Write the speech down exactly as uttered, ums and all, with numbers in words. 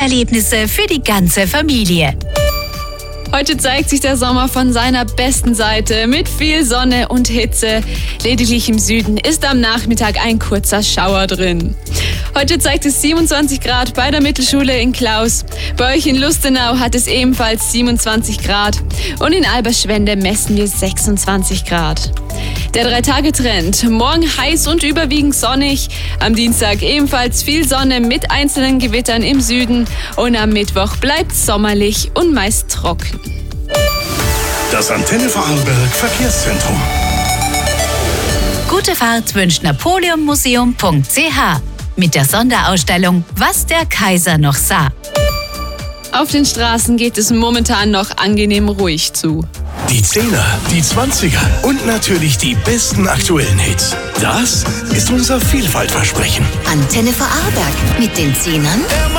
Sommererlebnisse für die ganze Familie. Heute zeigt sich der Sommer von seiner besten Seite mit viel Sonne und Hitze. Lediglich im Süden ist am Nachmittag ein kurzer Schauer drin. Heute zeigt es siebenundzwanzig Grad bei der Mittelschule in Klaus. Bei euch in Lustenau hat es ebenfalls siebenundzwanzig Grad. Und in Alberschwende messen wir sechsundzwanzig Grad. Der Drei-Tage-Trend. Morgen heiß und überwiegend sonnig. Am Dienstag ebenfalls viel Sonne mit einzelnen Gewittern im Süden. Und am Mittwoch bleibt sommerlich und meist trocken. Das Antenne Vorarlberg Verkehrszentrum. Gute Fahrt wünscht napoleonmuseum punkt c h mit der Sonderausstellung Was der Kaiser noch sah. Auf den Straßen geht es momentan noch angenehm ruhig zu. Die Zehner, die Zwanziger und natürlich die besten aktuellen Hits. Das ist unser Vielfaltversprechen. Antenne Vorarlberg mit den Zehnern